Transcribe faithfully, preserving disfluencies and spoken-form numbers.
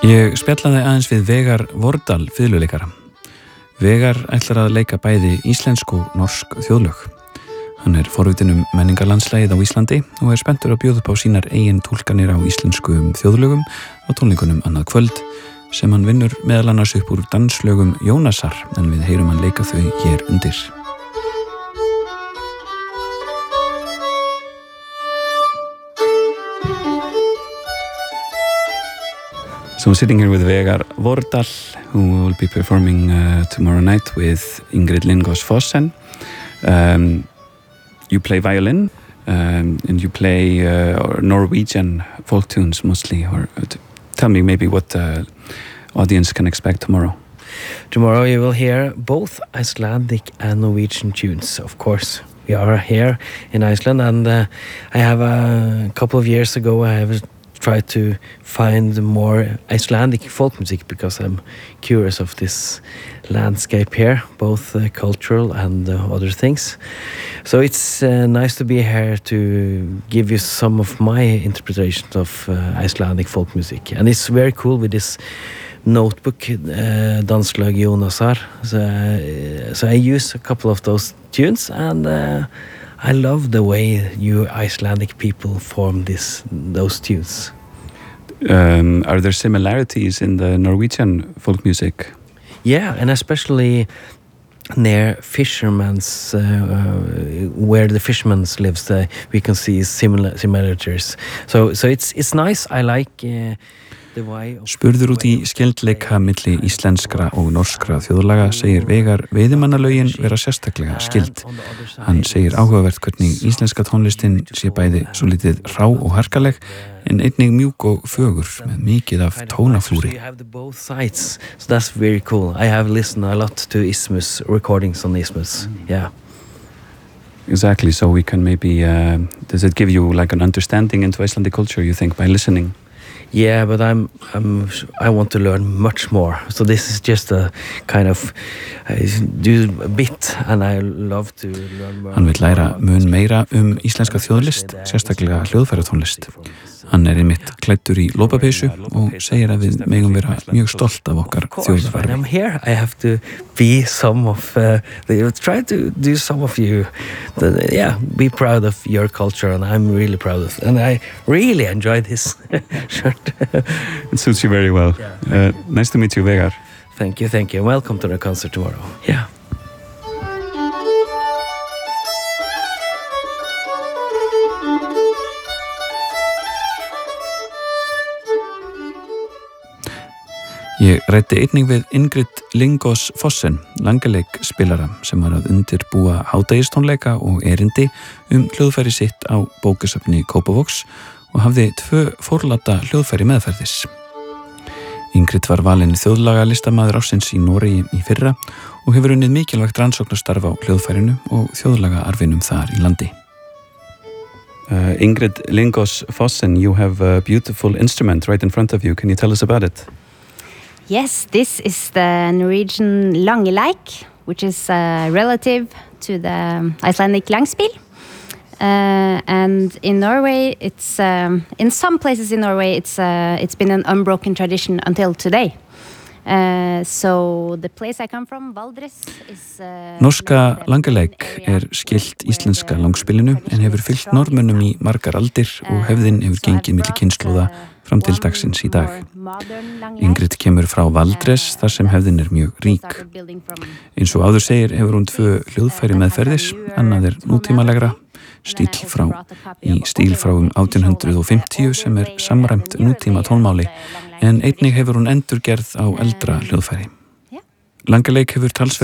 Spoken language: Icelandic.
Ég spjallaði aðeins við Vegar Vordal fiðluleikara. Vegar ætlar að leika bæði íslensk og norsk þjóðlög. Hann er forvitinn um menningarlandslægið á Íslandi og er spenntur að bjóða upp á sínar eigin túlkanir á íslenskum þjóðlögum á tónleikunum annað kvöld sem hann vinnur meðal annars upp úr danslögum Jónasar en við heyrum hann leika þau hér undir. So I'm sitting here with Vegar Vordal, who will be performing uh, tomorrow night with Ingrid Lindgås Fossen. Um, you play violin um, and you play uh, Norwegian folk tunes mostly. Or uh, t- tell me maybe what the audience can expect tomorrow. Tomorrow you will hear both Icelandic and Norwegian tunes, of course. We are here in Iceland, and uh, I have a couple of years ago I have try to find more Icelandic folk music because I'm curious of this landscape here, both uh, cultural and uh, other things. So it's uh, nice to be here to give you some of my interpretations of uh, Icelandic folk music. And it's very cool with this notebook, uh, Danslag Jónasar. So, uh, so I use a couple of those tunes, and uh, I love the way you Icelandic people form this those tunes. Um, are there similarities in the Norwegian folk music? Yeah, and especially near fishermen's, uh, uh, where the fishermen lives, uh, we can see similar similarities. So, so it's it's nice. I like. Uh, Spurður út í skyldleika milli íslenskra og norskra þjóðlaga segir Vegar veiðimannalögin vera sérstaklega skyld. Hann segir áhugavert hvernig íslenska tónlistin sé bæði svo litið rá og harkaleg en einnig mjúk og fögur með mikið af tónaflúri. So that's very cool. I have listened a lot to Isthmus recordings on Isthmus. Yeah. Exactly. So we can maybe uh, does it give you like an understanding into Icelandic culture, you think, by listening? Yeah, but I'm, I'm, I want to learn much more. So this is just a kind of, I do a bit and I love to learn more. Hann vil læra mun meira um íslenska þjóðlist, sérstaklega hljóðfæratónlist. Hann er einmitt klæddur í lopapeysu og segir að við megum vera mjög stolt af okkar þjóðararfi. When I'm here, I have to be some of, uh, the, try to do some of you, the, yeah, be proud of your culture, and I'm really proud of it. And I really enjoy this shirt. It suits you very well. Uh, nice to meet you, Vegar. Thank you, thank you. Welcome to the concert tomorrow. Yeah. Ég ræddi einnig við Ingrid Lindgås Fossen, langaleikspilara sem var að undirbúa hádegistónleika og erindi um hljóðfæri sitt á bókasafni Kópavogs og hafði tvö forláta hljóðfæri meðferðis. Ingrid var valin þjóðlagalistamaður ársins í Noregi í fyrra og hefur unnið mikilvægt rannsóknarstarf á hljóðfærinu og þjóðlagaarfinum þar í landi. Uh, Ingrid Lindgås Fossen, you have a beautiful instrument right in front of you. Can you tell us about it? Yes, this is the Norwegian langeleik, which is uh, relative to the Icelandic langspil. Uh, and in Norway, it's um, in some places in Norway, it's uh, it's been an unbroken tradition until today. Uh, so the place I come from, Valdres, is uh, Norska langeleik er skylt íslenska langspilinu en hefur fylgt norðmönnum í margar aldir og hefðin hefur gengið milli kynslóða fram til dagsins í dag. Ingrid kemur frá Valdres þar sem hefðin er mjög rík. Eins og áður segir hefur hún tvö hljóðfæri meðferðis, annað er nútímalegra, stíl frá, í stíl frá um átján hundruð og fimmtíu sem er samræmt nútíma tónmáli, en einnig hefur hún endurgerð á eldra hljóðfæri. Langeleik hefur talsvert